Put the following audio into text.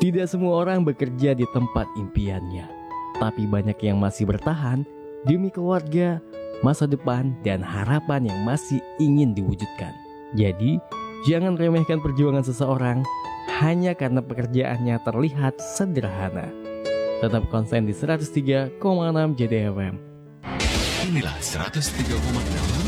Tidak semua orang bekerja di tempat impiannya, tapi banyak yang masih bertahan demi keluarga, masa depan, dan harapan yang masih ingin diwujudkan. Jadi, jangan remehkan perjuangan seseorang hanya karena pekerjaannya terlihat sederhana. Tetap konsen di 103,6 JDFM. Inilah 103,6